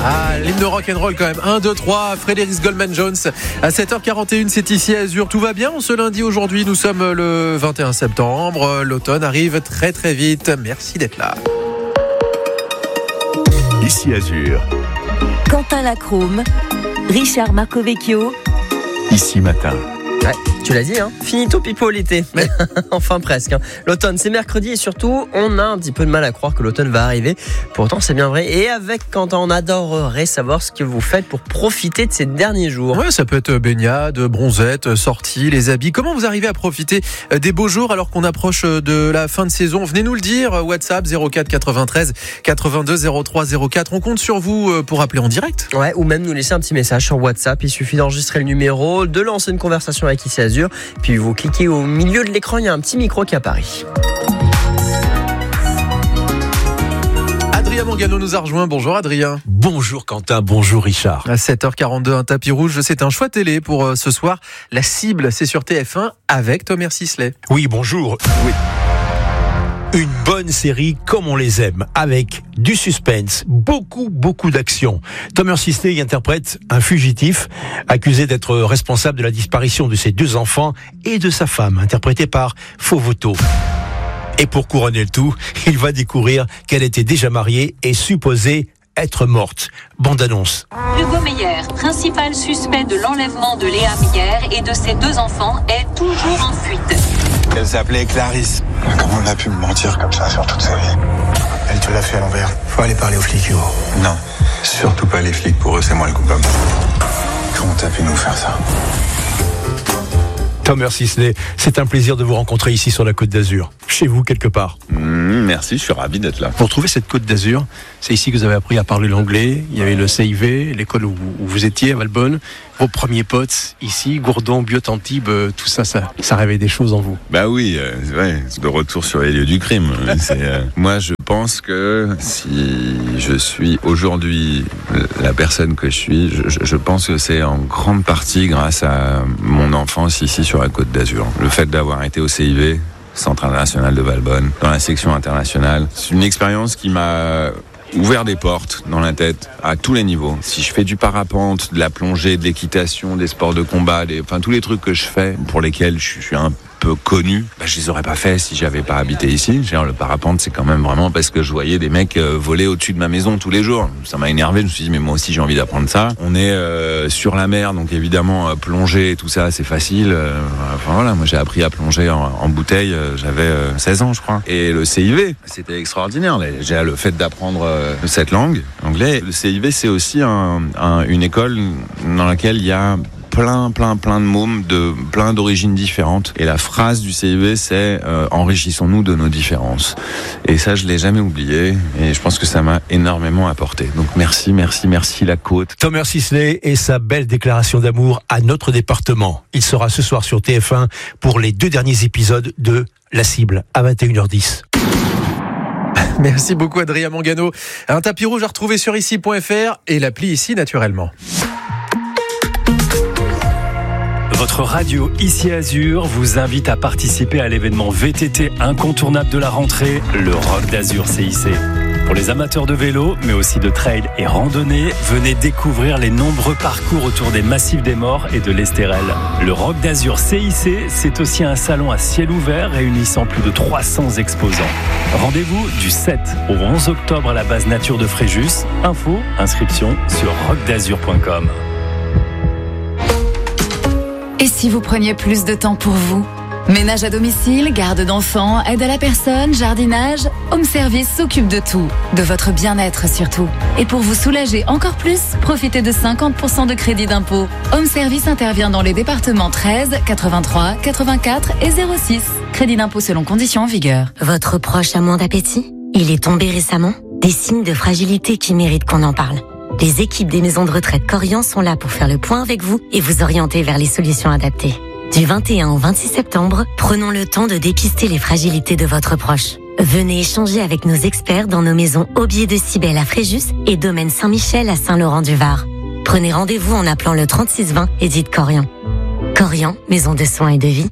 Ah, l'hymne rock'n'roll quand même. 1, 2, 3, Frédéric Goldman Jones. À 7h41, c'est ici à Azur. Tout va bien ce lundi aujourd'hui. Nous sommes le 21 septembre. L'automne arrive très très vite. Merci d'être là. Ici Azur. Quentin Lacrome, Richard Marcovecchio. Ici Matin. Ouais, tu l'as dit, hein. Finito pipo l'été. Mais enfin presque. Hein. L'automne, c'est mercredi et surtout, on a un petit peu de mal à croire que l'automne va arriver. Pourtant, c'est bien vrai. Et avec Quentin, on adorerait savoir ce que vous faites pour profiter de ces derniers jours. Ouais, ça peut être baignade, bronzette, sortie, les habits. Comment vous arrivez à profiter des beaux jours alors qu'on approche de la fin de saison? Venez nous le dire. WhatsApp 04 93 82 03 04. On compte sur vous pour appeler en direct. Ouais, ou même nous laisser un petit message sur WhatsApp. Il suffit d'enregistrer le numéro, de lancer une conversation avec Ici Azur. Puis vous cliquez au milieu de l'écran, il y a un petit micro qui apparaît. Adrien Mangano nous a rejoint. Bonjour Adrien. Bonjour Quentin, bonjour Richard. À 7h42, un tapis rouge, c'est un choix télé pour ce soir. La cible, c'est sur TF1 avec Thomas Sisley. Oui, bonjour. Oui. Une bonne série comme on les aime, avec du suspense, beaucoup d'action. Thomas Sisley y interprète un fugitif accusé d'être responsable de la disparition de ses 2 enfants et de sa femme, interprétée par Fovoto. Et pour couronner le tout, il va découvrir qu'elle était déjà mariée et supposée être morte. Bande annonce. Hugo Meyer, principal suspect de l'enlèvement de Léa Meyer et de ses 2 enfants, est toujours en fuite. Elle s'appelait Clarisse. Comment elle a pu me mentir comme ça sur toute sa vie? Elle te l'a fait à l'envers. Faut aller parler aux flics, Hugo. Non, surtout pas les flics. Pour eux, c'est moi le coupable. Comment t'as pu nous faire ça? Thomas Sisley, c'est un plaisir de vous rencontrer ici sur la Côte d'Azur, chez vous quelque part. Merci, je suis ravi d'être là. Pour trouver cette Côte d'Azur, c'est ici que vous avez appris à parler l'anglais. Il y avait le CIV, l'école où vous étiez à Valbonne. Vos premiers potes ici, Gourdon, Biot-Antibes, tout ça réveille des choses en vous. Bah oui, c'est de retour sur les lieux du crime. Moi, je pense que si je suis aujourd'hui la personne que je suis, je pense que c'est en grande partie grâce à mon enfance ici sur la Côte d'Azur. Le fait d'avoir été au CIV, Centre international de Valbonne, dans la section internationale, c'est une expérience qui m'a ouvert des portes dans la tête à tous les niveaux. Si je fais du parapente, de la plongée, de l'équitation, des sports de combat, tous les trucs que je fais pour lesquels je suis un peu connu, je les aurais pas fait si j'avais pas habité ici. Le parapente, c'est quand même vraiment parce que je voyais des mecs voler au-dessus de ma maison tous les jours. Ça m'a énervé, je me suis dit mais moi aussi j'ai envie d'apprendre ça. On est sur la mer, donc évidemment plonger et tout ça c'est facile. Moi j'ai appris à plonger en bouteille, j'avais 16 ans je crois. Et le CIV, c'était extraordinaire. Le fait d'apprendre cette langue, anglais. Le CIV c'est aussi une école dans laquelle il y a plein de mômes de plein d'origines différentes. Et la phrase du CIV, c'est enrichissons-nous de nos différences. Et ça, je l'ai jamais oublié. Et je pense que ça m'a énormément apporté. Donc merci la côte. Thomas Sisley et sa belle déclaration d'amour à notre département. Il sera ce soir sur TF1 pour les 2 derniers épisodes de La Cible à 21h10. Merci beaucoup Adrien Mangano. Un tapis rouge à retrouver sur ici.fr et l'appli ici naturellement. Votre radio Ici Azur vous invite à participer à l'événement VTT incontournable de la rentrée, le Rock d'Azur CIC. Pour les amateurs de vélo, mais aussi de trail et randonnée, venez découvrir les nombreux parcours autour des massifs des Morts et de l'Estérel. Le Rock d'Azur CIC, c'est aussi un salon à ciel ouvert réunissant plus de 300 exposants. Rendez-vous du 7 au 11 octobre à la base nature de Fréjus. Info, inscription sur rockdazur.com. Et si vous preniez plus de temps pour vous? Ménage à domicile, garde d'enfants, aide à la personne, jardinage, Home Service s'occupe de tout, de votre bien-être surtout. Et pour vous soulager encore plus, profitez de 50% de crédit d'impôt. Home Service intervient dans les départements 13, 83, 84 et 06. Crédit d'impôt selon conditions en vigueur. Votre proche a moins d'appétit? Il est tombé récemment? Des signes de fragilité qui méritent qu'on en parle. Les équipes des maisons de retraite Corian sont là pour faire le point avec vous et vous orienter vers les solutions adaptées. Du 21 au 26 septembre, prenons le temps de dépister les fragilités de votre proche. Venez échanger avec nos experts dans nos maisons Aubier de Cybèle à Fréjus et Domaine Saint-Michel à Saint-Laurent-du-Var. Prenez rendez-vous en appelant le 3620 et dites Corian. Corian, maison de soins et de vie.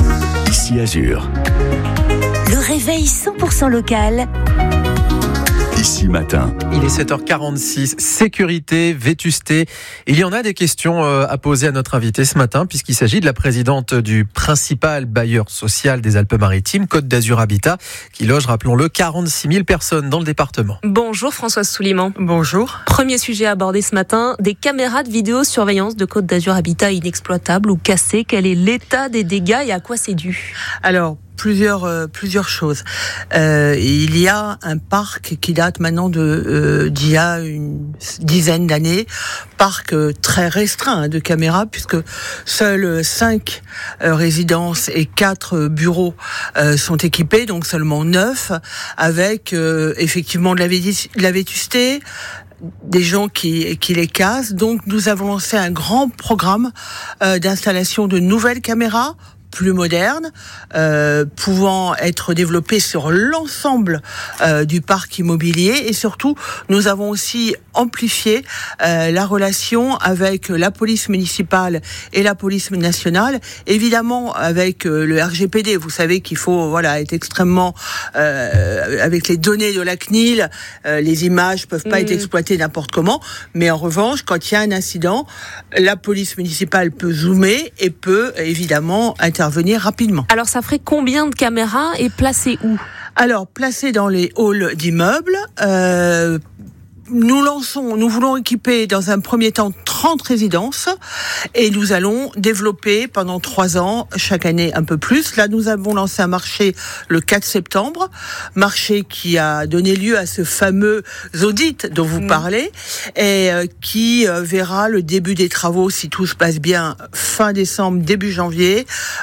Ici Azur. Le réveil 100% local. Ici Matin. Il est 7h46, sécurité, vétusté. Il y en a des questions à poser à notre invité ce matin, puisqu'il s'agit de la présidente du principal bailleur social des Alpes-Maritimes, Côte d'Azur Habitat, qui loge, rappelons-le, 46 000 personnes dans le département. Bonjour Françoise Souliman. Bonjour. Premier sujet abordé ce matin, des caméras de vidéosurveillance de Côte d'Azur Habitat inexploitables ou cassées. Quel est l'état des dégâts et à quoi c'est dû ? Alors, plusieurs choses. Il y a un parc qui date maintenant d'il y a une dizaine d'années, parc très restreint de caméras, puisque seules 5 résidences et 4 bureaux sont équipés, donc seulement 9, avec effectivement de la vétusté, des gens qui les cassent. Donc nous avons lancé un grand programme d'installation de nouvelles caméras plus moderne, pouvant être développé sur l'ensemble du parc immobilier, et surtout nous avons aussi amplifié la relation avec la police municipale et la police nationale, évidemment avec le RGPD. Vous savez qu'il faut être extrêmement avec les données de la CNIL, les images peuvent pas être exploitées n'importe comment, mais en revanche quand il y a un incident, la police municipale peut zoomer et peut évidemment intervenir rapidement. Alors ça ferait combien de caméras et placées où ? Alors placées dans les halls d'immeubles. Nous voulons équiper dans un premier temps 30 résidences et nous allons développer pendant 3 ans, chaque année un peu plus. Là, nous avons lancé un marché le 4 septembre, marché qui a donné lieu à ce fameux audit dont vous parlez et qui verra le début des travaux, si tout se passe bien, fin décembre, début janvier,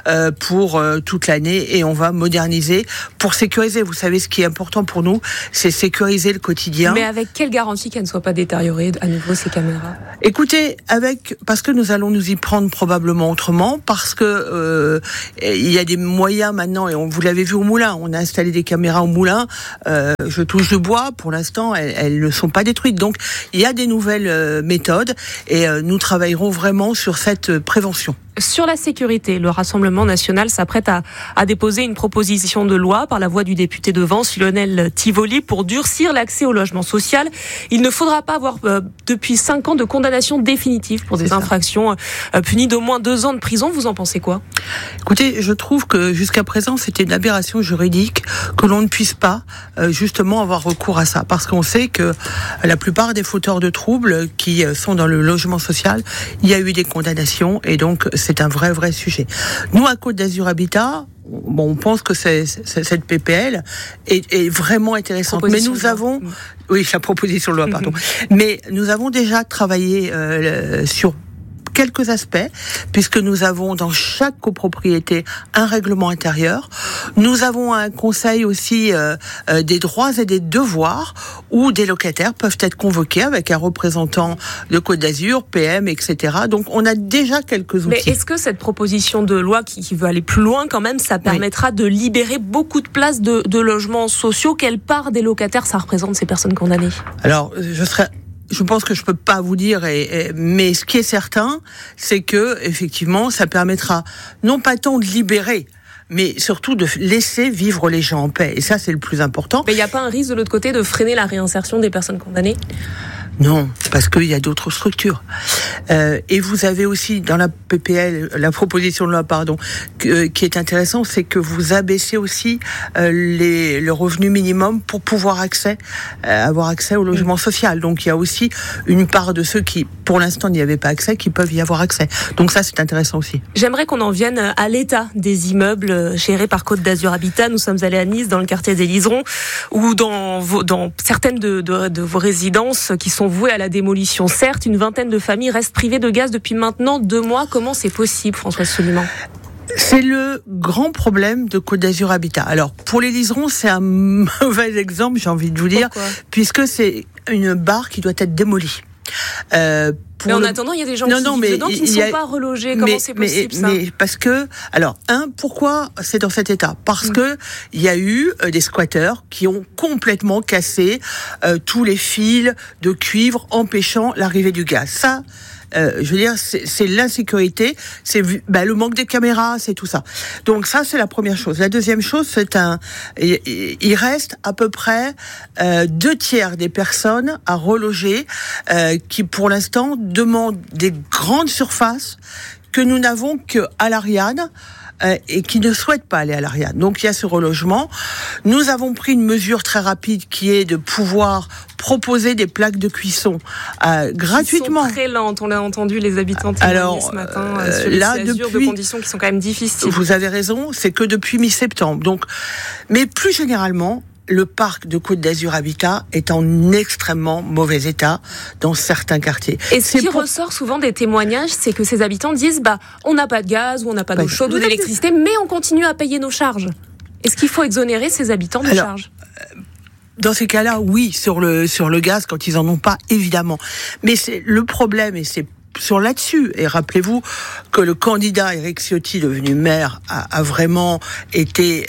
pour toute l'année, et on va moderniser pour sécuriser. Vous savez, ce qui est important pour nous, c'est sécuriser le quotidien. Mais avec quelle garantie qu'elles ne soient pas détériorées à nouveau, ces caméras ? Écoutez, parce que nous allons nous y prendre probablement autrement, parce que il y a des moyens maintenant, et vous l'avez vu au moulin, on a installé des caméras au moulin, je touche du bois, pour l'instant elles ne sont pas détruites, donc il y a des nouvelles méthodes, et nous travaillerons vraiment sur cette prévention. Sur la sécurité, le Rassemblement national s'apprête à déposer une proposition de loi par la voix du député de Vence, Lionel Tivoli, pour durcir l'accès au logement social. Il ne faudra pas avoir depuis 5 ans de condamnation définitive pour des infractions punies d'au moins 2 ans de prison. Vous en pensez quoi ? Écoutez, je trouve que jusqu'à présent, c'était une aberration juridique que l'on ne puisse pas justement avoir recours à ça, parce qu'on sait que la plupart des fauteurs de troubles qui sont dans le logement social, il y a eu des condamnations, et donc c'est un vrai sujet. Nous, à Côte d'Azur Habitat, on pense que cette PPL est vraiment intéressante. Mais nous avons, la proposition de loi, pardon. Mais nous avons déjà travaillé sur quelques aspects, puisque nous avons dans chaque copropriété un règlement intérieur. Nous avons un conseil aussi des droits et des devoirs, où des locataires peuvent être convoqués avec un représentant de Côte d'Azur, PM, etc. Donc on a déjà quelques outils. Mais est-ce que cette proposition de loi qui veut aller plus loin quand même, ça permettra de libérer beaucoup de places de logements sociaux ? Quelle part des locataires ça représente, ces personnes condamnées ? Alors, je pense que je peux pas vous dire, mais ce qui est certain, c'est que effectivement, ça permettra non pas tant de libérer, mais surtout de laisser vivre les gens en paix. Et ça, c'est le plus important. Mais il n'y a pas un risque de l'autre côté de freiner la réinsertion des personnes condamnées ? Non, parce qu'il y a d'autres structures. Et vous avez aussi dans la PPL, la proposition de loi, qui est intéressant, c'est que vous abaissez aussi le revenu minimum pour pouvoir avoir accès au logement social. Donc il y a aussi une part de ceux qui, pour l'instant, n'y avaient pas accès, qui peuvent y avoir accès. Donc ça, c'est intéressant aussi. J'aimerais qu'on en vienne à l'état des immeubles gérés par Côte d'Azur Habitat. Nous sommes allés à Nice, dans le quartier des Liserons, où dans certaines de vos résidences qui sont vouées à la démolition. Certes, une vingtaine de familles restent privées de gaz depuis maintenant 2 mois. Comment c'est possible, Françoise Souliman ? C'est le grand problème de Côte d'Azur Habitat. Alors, pour les Liserons, c'est un mauvais exemple, j'ai envie de vous dire, puisque c'est une barre qui doit être démolie. Mais en attendant, il y a des gens qui vivent dedans qui ne sont pas relogés. Comment c'est possible, ça ? Mais parce que, alors, pourquoi c'est dans cet état ? Parce que il y a eu des squatteurs qui ont complètement cassé tous les fils de cuivre, empêchant l'arrivée du gaz. Ça, je veux dire, c'est l'insécurité, c'est le manque de caméras, c'est tout ça. Donc ça, c'est la première chose. La deuxième chose, il reste à peu près 2/3 des personnes à reloger qui, pour l'instant, demandent des grandes surfaces que nous n'avons qu'à l'Ariane. Et qui ne souhaitent pas aller à l'Ariane. Donc il y a ce relogement. Nous avons pris une mesure très rapide qui est de pouvoir proposer des plaques de cuisson gratuitement. Qui sont très lentes, on l'a entendu, les habitants témoigner ce matin sur les Azur, de conditions qui sont quand même difficiles. Vous avez raison, c'est que depuis mi-septembre. Donc, mais plus généralement, le parc de Côte d'Azur Habitat est en extrêmement mauvais état dans certains quartiers. Et ce qui ressort souvent des témoignages, c'est que ces habitants disent on n'a pas de gaz, ou on n'a pas d'eau chaude ou d'électricité, mais on continue à payer nos charges. Est-ce qu'il faut exonérer ces habitants de charges ? Dans ces cas-là, oui, sur le gaz, quand ils en ont pas, évidemment. Mais c'est le problème, et c'est sur là-dessus. Et rappelez-vous que le candidat Éric Ciotti, devenu maire, a vraiment été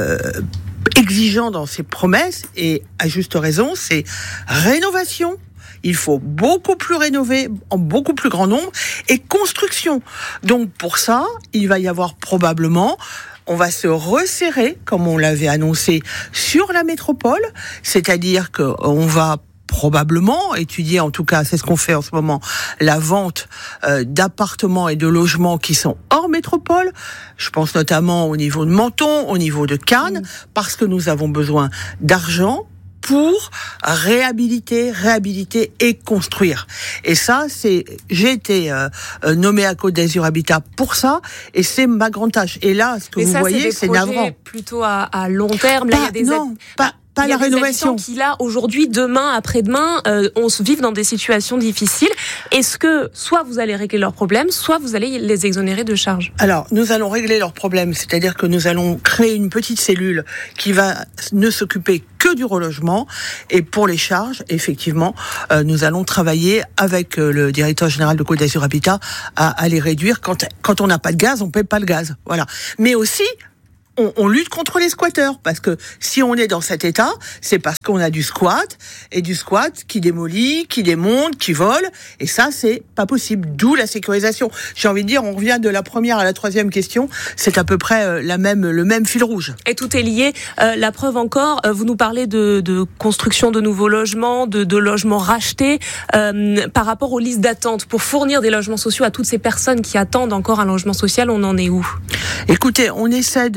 exigeant dans ses promesses, et à juste raison, c'est rénovation. Il faut beaucoup plus rénover, en beaucoup plus grand nombre, et construction. Donc pour ça, il va y avoir probablement, on va se resserrer, comme on l'avait annoncé, sur la métropole, c'est-à-dire qu'on va probablement étudier, en tout cas c'est ce qu'on fait en ce moment, la vente d'appartements et de logements qui sont hors métropole. Je pense notamment au niveau de Menton, au niveau de Cannes, parce que nous avons besoin d'argent pour réhabiliter et construire. Et ça, j'ai été nommé à Côte d'Azur Habitat pour ça, et c'est ma grande tâche. Et là, ce que vous voyez, c'est navrant. Plutôt à long terme. Là, il y a pas la rénovation. Qui là, aujourd'hui, demain, après-demain, on se vit dans des situations difficiles. Est-ce que soit vous allez régler leurs problèmes, soit vous allez les exonérer de charges ? Alors, nous allons régler leurs problèmes, c'est-à-dire que nous allons créer une petite cellule qui va ne s'occuper que du relogement, et pour les charges, effectivement, nous allons travailler avec le directeur général de Côte d'Azur Habitat à les réduire. Quand on n'a pas de gaz, on paie pas le gaz. Voilà. Mais aussi, on lutte contre les squatteurs, parce que si on est dans cet état, c'est parce qu'on a du squat, et du squat qui démolit, qui démonte, qui vole, et ça, c'est pas possible. D'où la sécurisation. J'ai envie de dire, on revient de la première à la troisième question, c'est à peu près le même fil rouge. Et tout est lié. La preuve encore, vous nous parlez de construction de nouveaux logements, de logements rachetés, par rapport aux listes d'attente pour fournir des logements sociaux à toutes ces personnes qui attendent encore un logement social. On en est où ? Écoutez, on essaie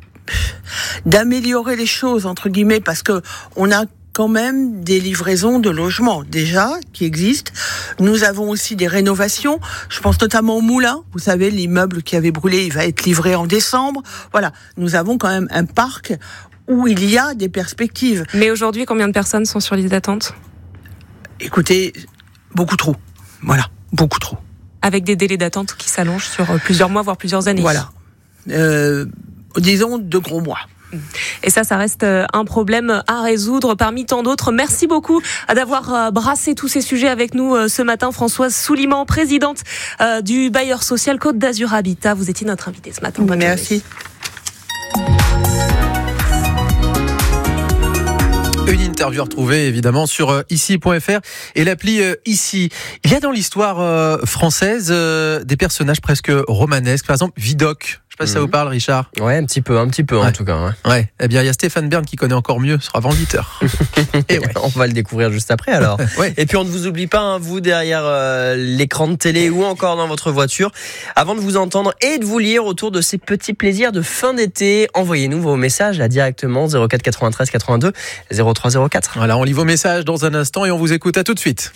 d'améliorer les choses, entre guillemets, parce que on a quand même des livraisons de logements déjà qui existent. Nous avons aussi des rénovations. Je pense notamment au Moulin. Vous savez, l'immeuble qui avait brûlé, il va être livré en décembre. Voilà, nous avons quand même un parc où il y a des perspectives. Mais aujourd'hui, combien de personnes sont sur liste d'attente ? Écoutez, beaucoup trop. Voilà, beaucoup trop. Avec des délais d'attente qui s'allongent sur plusieurs mois, voire plusieurs années. Voilà. Disons 2 gros mois. Et ça reste un problème à résoudre parmi tant d'autres. Merci beaucoup d'avoir brassé tous ces sujets avec nous ce matin. Françoise Souliman, présidente du bailleur social Côte d'Azur Habitat. Vous étiez notre invitée ce matin. Bonne Merci. journée. Une interview retrouvée évidemment sur ici.fr et l'appli Ici. Il y a dans l'histoire française des personnages presque romanesques. Par exemple, Vidocq. Je sais pas si ça vous parle, Richard. Ouais, un petit peu ouais. En tout cas. Ouais. Eh bien, il y a Stéphane Bern qui connaît encore mieux, sera avant 8h. Et ouais. On va le découvrir juste après alors. Ouais. Et puis on ne vous oublie pas, vous derrière l'écran de télé ou encore dans votre voiture. Avant de vous entendre et de vous lire autour de ces petits plaisirs de fin d'été, envoyez-nous vos messages là directement 04 93 82 03 04. Voilà, on lit vos messages dans un instant et on vous écoute. À tout de suite.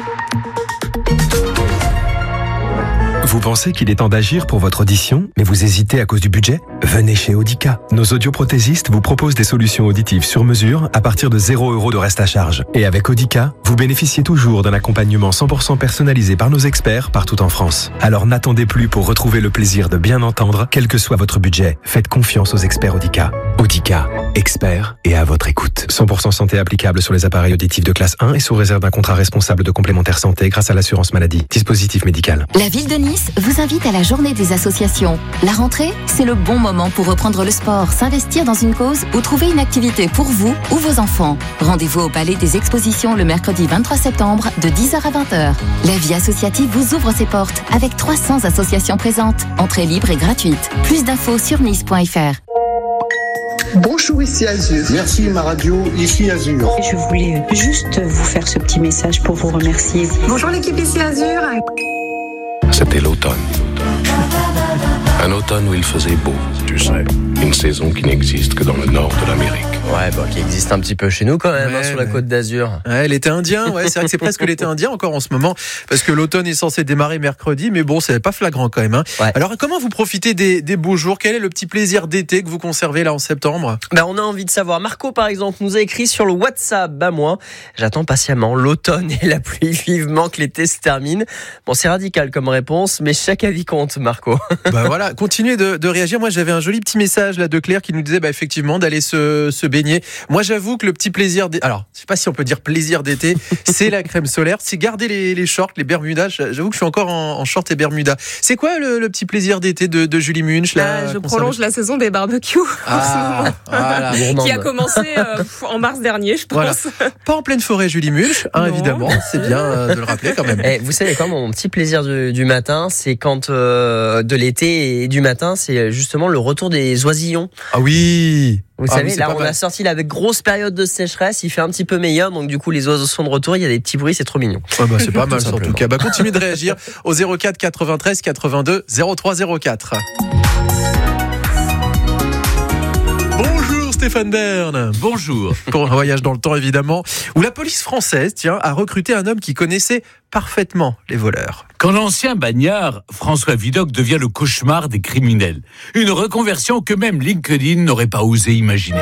Vous pensez qu'il est temps d'agir pour votre audition, mais vous hésitez à cause du budget ? Venez chez Audica. Nos audioprothésistes vous proposent des solutions auditives sur mesure à partir de 0 € de reste à charge. Et avec Audica, vous bénéficiez toujours d'un accompagnement 100% personnalisé par nos experts partout en France. Alors n'attendez plus pour retrouver le plaisir de bien entendre, quel que soit votre budget. Faites confiance aux experts Audica. Audica, experts et à votre écoute. 100% santé applicable sur les appareils auditifs de classe 1 et sous réserve d'un contrat responsable de complémentaire santé grâce à l'assurance maladie. Dispositif médical. La ville de Nice vous invite à la journée des associations. La rentrée, c'est le bon moment pour reprendre le sport, s'investir dans une cause ou trouver une activité pour vous ou vos enfants. Rendez-vous au Palais des Expositions le mercredi 23 septembre de 10h à 20h. La vie associative vous ouvre ses portes avec 300 associations présentes. Entrée libre et gratuite. Plus d'infos sur nice.fr. Bonjour, ici Azur. Merci ma radio, ici Azur. Je voulais juste vous faire ce petit message pour vous remercier. Bonjour l'équipe ici Azur. C'était l'automne. Un automne où il faisait beau, tu sais. Une saison qui n'existe que dans le nord de l'Amérique. Ouais, qui existe un petit peu chez nous quand même, sur la côte d'Azur. Ouais, l'été indien, c'est vrai que c'est presque l'été indien encore en ce moment, parce que l'automne est censé démarrer mercredi, mais bon, c'est pas flagrant quand même. Ouais. Alors, comment vous profitez des beaux jours ? Quel est le petit plaisir d'été que vous conservez là en septembre ? On a envie de savoir. Marco, par exemple, nous a écrit sur le WhatsApp. Moi, j'attends patiemment l'automne et la pluie, vivement que l'été se termine. Bon, c'est radical comme réponse, mais chaque avis compte, Marco. Voilà, continuez de réagir. Moi, j'avais un joli petit message là de Claire qui nous disait effectivement d'aller se baigner. Moi, j'avoue que le petit plaisir alors, je sais pas si on peut dire plaisir d'été, c'est la crème solaire, c'est garder les shorts, les bermudas. J'avoue que je suis encore en shorts et bermudas. C'est quoi le petit plaisir d'été de Julie Munch là, je prolonge la saison des barbecues en ce moment. Voilà. Qui a commencé en mars dernier, je pense. Voilà. Pas en pleine forêt, Julie Munch, évidemment. C'est bien de le rappeler quand même. Vous savez quoi, mon petit plaisir du matin, c'est quand de l'été et du matin, c'est justement le retour des oisillons. Ah oui. Vous savez, là, on a sorti avec grosse période de sécheresse, il fait un petit peu meilleur, donc du coup, les oiseaux sont de retour, il y a des petits bruits, c'est trop mignon. C'est pas mal, ça, en tout cas. Continuez de réagir au 04 93 82 03 04. Bonjour Stéphane Bern. Bonjour. Pour un voyage dans le temps, évidemment, où la police française, a recruté un homme qui connaissait parfaitement les voleurs. Quand l'ancien bagnard François Vidocq devient le cauchemar des criminels. Une reconversion que même LinkedIn n'aurait pas osé imaginer.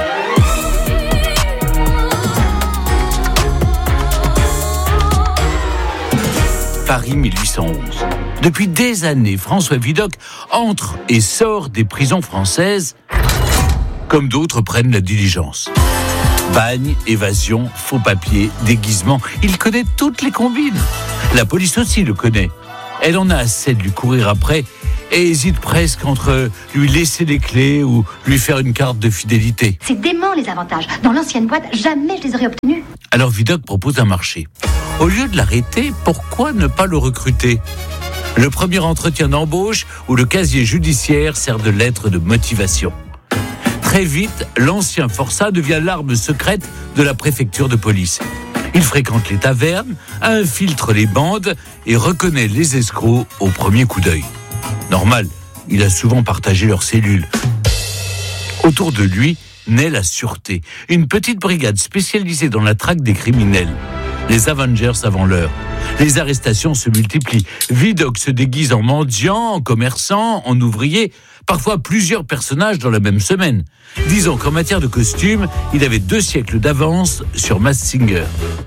Paris 1811. Depuis des années, François Vidocq entre et sort des prisons françaises comme d'autres prennent la diligence. Bagne, évasion, faux papiers, déguisement, il connaît toutes les combines. La police aussi le connaît. Elle en a assez de lui courir après et hésite presque entre lui laisser les clés ou lui faire une carte de fidélité. C'est dément les avantages. Dans l'ancienne boîte, jamais je les aurais obtenus. Alors Vidocq propose un marché. Au lieu de l'arrêter, pourquoi ne pas le recruter ? Le premier entretien d'embauche où le casier judiciaire sert de lettre de motivation. Très vite, l'ancien forçat devient l'arme secrète de la préfecture de police. Il fréquente les tavernes, infiltre les bandes et reconnaît les escrocs au premier coup d'œil. Normal, il a souvent partagé leurs cellules. Autour de lui naît la sûreté, une petite brigade spécialisée dans la traque des criminels. Les Avengers avant l'heure. Les arrestations se multiplient. Vidocq se déguise en mendiant, en commerçant, en ouvrier, parfois plusieurs personnages dans la même semaine. Disons qu'en matière de costumes, il avait 2 siècles d'avance sur Masked Singer.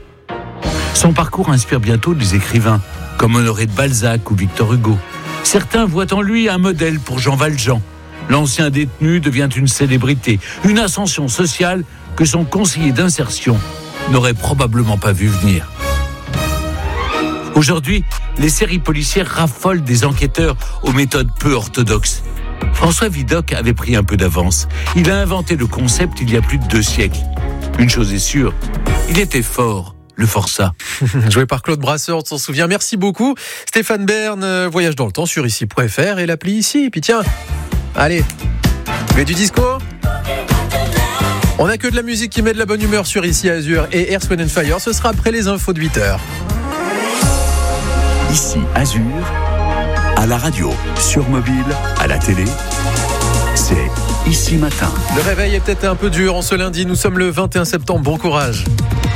Son parcours inspire bientôt des écrivains, comme Honoré de Balzac ou Victor Hugo. Certains voient en lui un modèle pour Jean Valjean. L'ancien détenu devient une célébrité, une ascension sociale que son conseiller d'insertion n'aurait probablement pas vu venir. Aujourd'hui, les séries policières raffolent des enquêteurs aux méthodes peu orthodoxes. François Vidocq avait pris un peu d'avance. Il a inventé le concept il y a plus de 2 siècles. Une chose est sûre, il était fort, le forçat. Joué par Claude Brasseur, on s'en souvient. Merci beaucoup. Stéphane Bern, voyage dans le temps sur ici.fr et l'appli ici. Et puis tiens, allez, vous avez du disco ? On n'a que de la musique qui met de la bonne humeur sur Ici Azur et Earth, Wind & Fire. Ce sera après les infos de 8h. Ici Azur, à la radio, sur mobile, à la télé, c'est Ici Matin. Le réveil est peut-être un peu dur en ce lundi. Nous sommes le 21 septembre. Bon courage.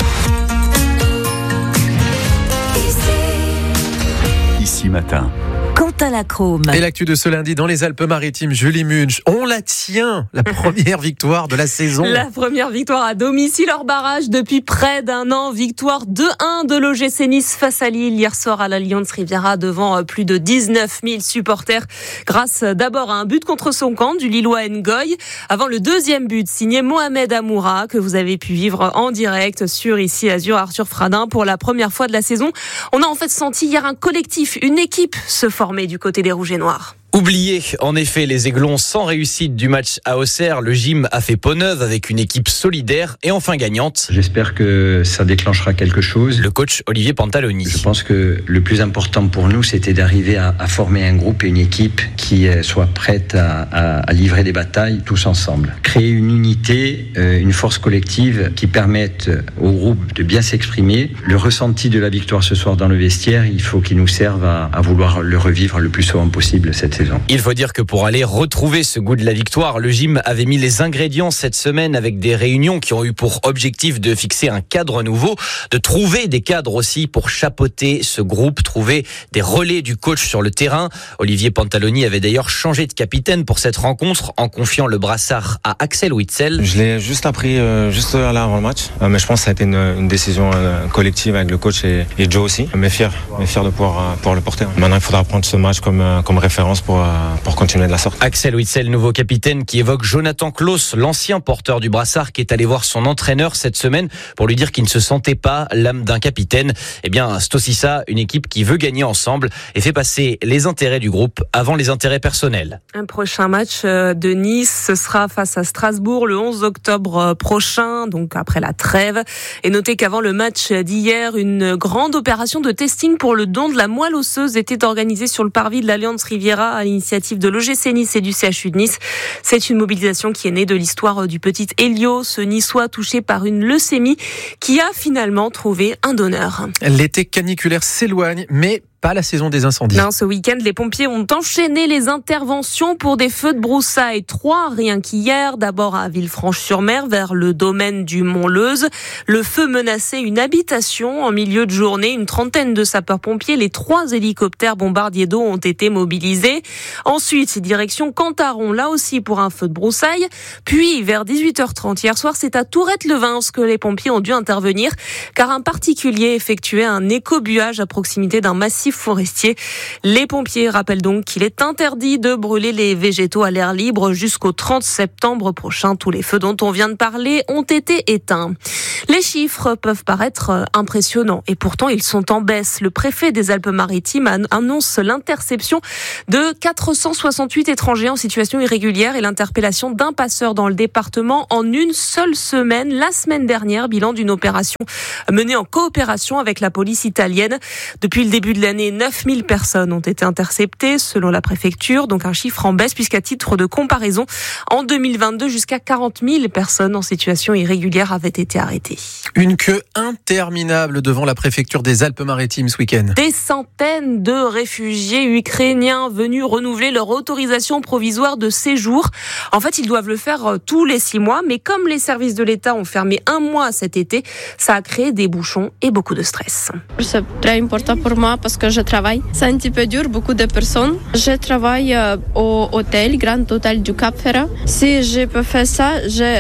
Ici Matin. Quentin Lacrome. Et l'actu de ce lundi dans les Alpes-Maritimes, Julie Munch. On la tient, la première victoire de la saison. La première victoire à domicile hors barrage depuis près d'un an. Victoire 2-1 de l'OGC Nice face à Lille hier soir à l'Allianz Riviera devant plus de 19 000 supporters. Grâce d'abord à un but contre son camp du Lillois Ngoy. Avant le deuxième but signé Mohamed Amoura que vous avez pu vivre en direct sur Ici Azur, Arthur Fradin. Pour la première fois de la saison, on a en fait senti hier un collectif, une équipe se former désormais du côté des Rouges et Noirs. Oublié, en effet, les Aiglons sans réussite du match à Auxerre. Le gym a fait peau neuve avec une équipe solidaire et enfin gagnante. J'espère que ça déclenchera quelque chose. Le coach Olivier Pantaloni. Je pense que le plus important pour nous, c'était d'arriver à former un groupe et une équipe qui soit prête à livrer des batailles tous ensemble. Créer une unité, une force collective qui permette au groupe de bien s'exprimer. Le ressenti de la victoire ce soir dans le vestiaire, il faut qu'il nous serve à vouloir le revivre le plus souvent possible cette saison. Il faut dire que pour aller retrouver ce goût de la victoire, le gym avait mis les ingrédients cette semaine avec des réunions qui ont eu pour objectif de fixer un cadre nouveau, de trouver des cadres aussi pour chapeauter ce groupe, trouver des relais du coach sur le terrain. Olivier Pantaloni avait d'ailleurs changé de capitaine pour cette rencontre en confiant le brassard à Axel Witsel. Je l'ai juste appris juste là avant le match, mais je pense que ça a été une décision collective avec le coach et Joe aussi. Mais fier de pouvoir le porter. Maintenant, il faudra prendre ce match comme référence pour continuer de la sorte. Axel Witsel, nouveau capitaine, qui évoque Jonathan Klaus, l'ancien porteur du brassard, qui est allé voir son entraîneur cette semaine pour lui dire qu'il ne se sentait pas l'âme d'un capitaine. Eh bien, c'est aussi ça, une équipe qui veut gagner ensemble et fait passer les intérêts du groupe avant les intérêts personnels. Un prochain match de Nice, ce sera face à Strasbourg le 11 octobre prochain, donc après la trêve. Et notez qu'avant le match d'hier, une grande opération de testing pour le don de la moelle osseuse était organisée sur le parvis de l'Alliance Riviera à l'initiative de l'OGC Nice et du CHU de Nice. C'est une mobilisation qui est née de l'histoire du petit Elio, ce Niçois touché par une leucémie qui a finalement trouvé un donneur. L'été caniculaire s'éloigne, mais pas la saison des incendies. Non, ce week-end, les pompiers ont enchaîné les interventions pour des feux de broussailles. 3 rien qu'hier. D'abord à Villefranche-sur-Mer, vers le domaine du Mont-Leuze. Le feu menaçait une habitation en milieu de journée. Une trentaine de sapeurs-pompiers, les 3 hélicoptères bombardiers d'eau ont été mobilisés. Ensuite, direction Cantaron, là aussi pour un feu de broussailles. Puis, vers 18h30 hier soir, c'est à Tourette-le-Vins que les pompiers ont dû intervenir, car un particulier effectuait un écobuage à proximité d'un massif forestier. Les pompiers rappellent donc qu'il est interdit de brûler les végétaux à l'air libre jusqu'au 30 septembre prochain. Tous les feux dont on vient de parler ont été éteints. Les chiffres peuvent paraître impressionnants et pourtant ils sont en baisse. Le préfet des Alpes-Maritimes annonce l'interception de 468 étrangers en situation irrégulière et l'interpellation d'un passeur dans le département en une seule semaine. La semaine dernière, bilan d'une opération menée en coopération avec la police italienne. Depuis le début de l'année, 9000 personnes ont été interceptées selon la préfecture, donc un chiffre en baisse puisqu'à titre de comparaison, en 2022, jusqu'à 40 000 personnes en situation irrégulière avaient été arrêtées. Une queue interminable devant la préfecture des Alpes-Maritimes ce week-end. Des centaines de réfugiés ukrainiens venus renouveler leur autorisation provisoire de séjour. En fait, ils doivent le faire tous les 6 mois, mais comme les services de l'État ont fermé 1 mois cet été, ça a créé des bouchons et beaucoup de stress. C'est très important pour moi parce que je travaille. C'est un petit peu dur, beaucoup de personnes. Je travaille au hôtel, Grand Hôtel du Cap-Ferrat. Si je peux faire ça,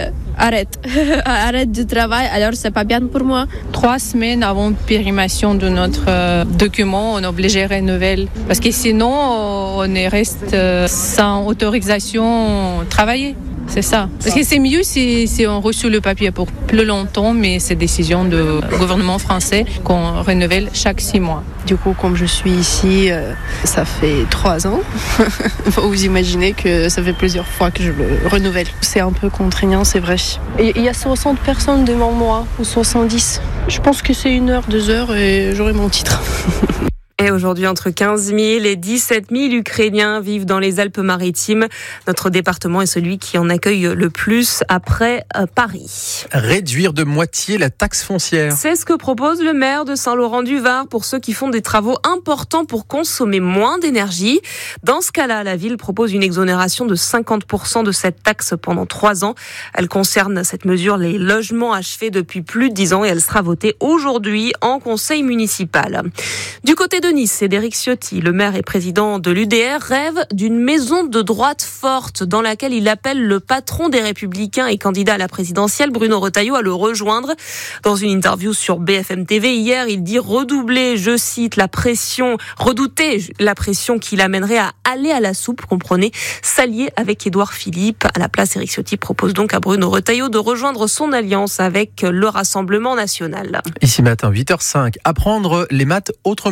arrête du travail, alors c'est pas bien pour moi. 3 semaines avant périmation de notre document, on est obligé de renouveler. Parce que sinon, on reste sans autorisation travailler. C'est ça. Parce que c'est mieux si on reçoit le papier pour plus longtemps, mais c'est décision du gouvernement français qu'on renouvelle chaque 6 mois. Du coup, comme je suis ici, ça fait 3 ans. Vous imaginez que ça fait plusieurs fois que je le renouvelle. C'est un peu contraignant, c'est vrai. Et il y a 60 personnes devant moi, ou 70. Je pense que c'est 1 heure, 2 heures et j'aurai mon titre. Et aujourd'hui, entre 15 000 et 17 000 Ukrainiens vivent dans les Alpes-Maritimes. Notre département est celui qui en accueille le plus après Paris. Réduire de moitié la taxe foncière. C'est ce que propose le maire de Saint-Laurent-du-Var pour ceux qui font des travaux importants pour consommer moins d'énergie. Dans ce cas-là, la ville propose une exonération de 50% de cette taxe pendant 3 ans. Elle concerne cette mesure les logements achevés depuis plus de 10 ans et elle sera votée aujourd'hui en conseil municipal. Du côté de Nice, Cédric Ciotti, le maire et président de l'UDR, rêve d'une maison de droite forte dans laquelle il appelle le patron des Républicains et candidat à la présidentielle, Bruno Retailleau, à le rejoindre. Dans une interview sur BFM TV hier, il dit redoubler, je cite, redouter la pression qui l'amènerait à aller à la soupe, comprenez, s'allier avec Édouard Philippe. À la place, Éric Ciotti propose donc à Bruno Retailleau de rejoindre son alliance avec le Rassemblement national. Ici matin, 8h05, apprendre les maths autrement. On vous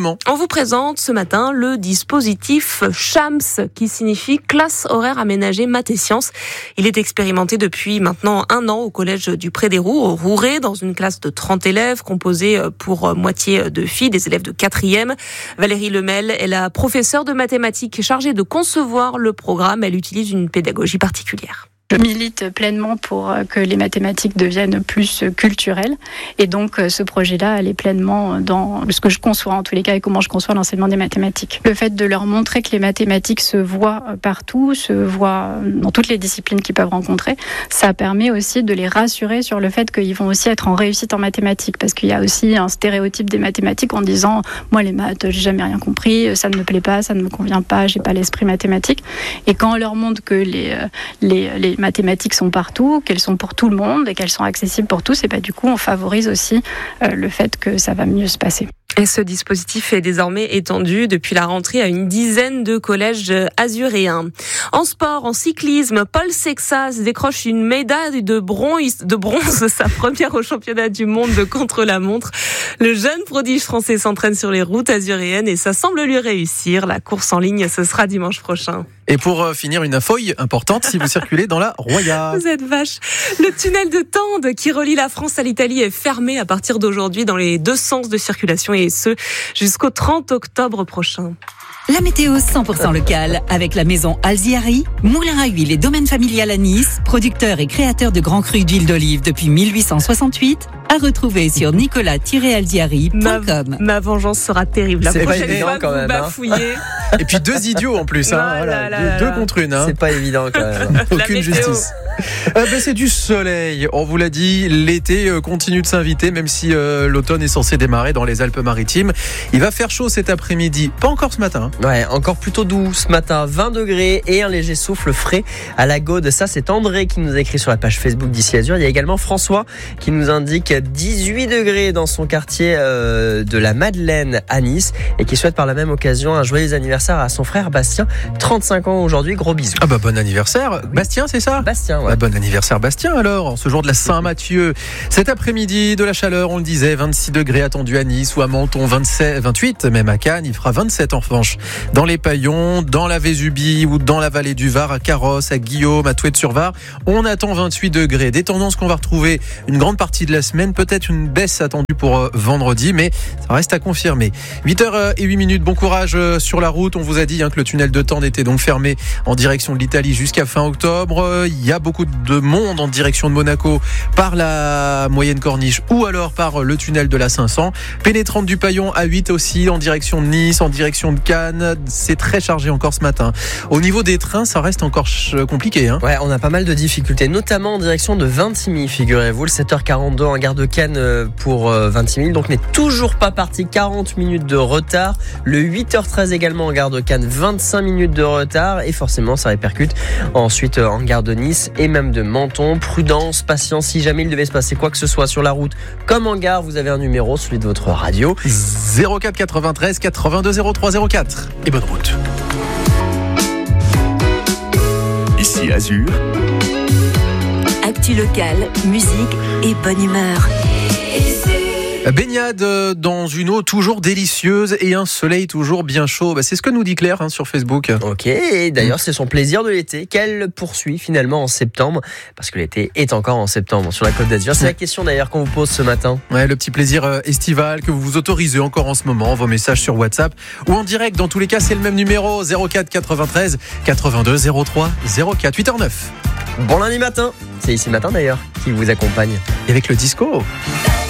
vous présente ce matin le dispositif CHAMS, qui signifie classe horaire aménagée maths et sciences. Il est expérimenté depuis maintenant 1 an au collège du Pré des Roux, au Rouret, dans une classe de 30 élèves, composée pour moitié de filles, des élèves de 4e. Valérie Lemel est la professeure de mathématiques chargée de concevoir le programme. Elle utilise une pédagogie particulière. Je milite pleinement pour que les mathématiques deviennent plus culturelles et donc ce projet-là, elle est pleinement dans ce que je conçois en tous les cas et comment je conçois l'enseignement des mathématiques. Le fait de leur montrer que les mathématiques se voient partout, se voient dans toutes les disciplines qu'ils peuvent rencontrer, ça permet aussi de les rassurer sur le fait qu'ils vont aussi être en réussite en mathématiques, parce qu'il y a aussi un stéréotype des mathématiques en disant « moi les maths, j'ai jamais rien compris, ça ne me plaît pas, ça ne me convient pas, j'ai pas l'esprit mathématique ». Et quand on leur montre que les mathématiques sont partout, qu'elles sont pour tout le monde et qu'elles sont accessibles pour tous, et du coup on favorise aussi le fait que ça va mieux se passer. Et ce dispositif est désormais étendu depuis la rentrée à une dizaine de collèges azuréens. En sport, en cyclisme, Paul Sexas décroche une médaille de bronze, sa première au championnat du monde de contre-la-montre. Le jeune prodige français s'entraîne sur les routes azuréennes et ça semble lui réussir. La course en ligne, ce sera dimanche prochain. Et pour finir, une info importante si vous circulez dans la Roya. Vous êtes vache. Le tunnel de Tende qui relie la France à l'Italie est fermé à partir d'aujourd'hui dans les 2 sens de circulation et ce jusqu'au 30 octobre prochain. La météo 100% locale avec la maison Alziari, moulin à huile et domaine familial à Nice, producteur et créateur de grands crus d'huile d'olive depuis 1868, à retrouver sur nicolas-alziari.com. Ma vengeance sera terrible. La prochaine fois quand même, bafouillez. Et puis 2 idiots en plus, deux contre une. C'est pas évident quand même. Aucune justice. C'est du soleil. On vous l'a dit, l'été continue de s'inviter, même si l'automne est censé démarrer dans les Alpes-Maritimes. Il va faire chaud cet après-midi, pas encore ce matin. Ouais, encore plutôt doux ce matin, 20 degrés et un léger souffle frais à la Gaude. Ça, c'est André qui nous a écrit sur la page Facebook d'Ici Azur. Il y a également François qui nous indique 18 degrés dans son quartier de la Madeleine à Nice et qui souhaite par la même occasion un joyeux anniversaire à son frère Bastien, 35 ans aujourd'hui. Gros bisous. Ah bon anniversaire. Bastien, c'est ça ? Bastien, ouais. Bon anniversaire Bastien alors, en ce jour de la Saint-Mathieu. Cet après-midi, de la chaleur, on le disait, 26 degrés attendus à Nice ou à Menton, 28 même à Cannes. Il fera 27 en revanche dans les Paillons, dans la Vésubie ou dans la vallée du Var, à Carros, à Guillaume, à Touet-sur-Var. On attend 28 degrés. Des tendances qu'on va retrouver une grande partie de la semaine. Peut-être une baisse attendue pour vendredi, mais ça reste à confirmer. 8h08, bon courage sur la route. On vous a dit que le tunnel de Tende était donc fermé en direction de l'Italie jusqu'à fin octobre. Il y a beaucoup de monde en direction de Monaco par la moyenne corniche ou alors par le tunnel de la 500. Pénétrante du Paillon à 8 aussi en direction de Nice, en direction de Cannes. C'est très chargé encore ce matin. Au niveau des trains, ça reste encore compliqué. Ouais, on a pas mal de difficultés, notamment en direction de Vintimille, figurez-vous. Le 7h42 en gare de Cannes pour Vintimille, donc n'est toujours pas parti. 40 minutes de retard. Le 8h13 également en gare de Cannes, 25 minutes de retard. Et forcément, ça répercute ensuite en gare de Nice et même de Menton. Prudence, patience, si jamais il devait se passer quoi que ce soit sur la route comme en gare, vous avez un numéro, celui de votre radio. 04 93 82 03 04. Et bonne route. Ici Azur. Actu locale, musique et bonne humeur. Baignade dans une eau toujours délicieuse et un soleil toujours bien chaud. C'est ce que nous dit Claire sur Facebook. Ok, et d'ailleurs c'est son plaisir de l'été qu'elle poursuit finalement en septembre, parce que l'été est encore en septembre sur la Côte d'Azur. C'est la question d'ailleurs qu'on vous pose ce matin. Ouais, le petit plaisir estival que vous vous autorisez encore en ce moment. Vos messages sur WhatsApp ou en direct. Dans tous les cas, c'est le même numéro, 04 93 82 03 04. 8h09. Bon lundi matin, c'est Ici Matin d'ailleurs qui vous accompagne. Et avec le disco.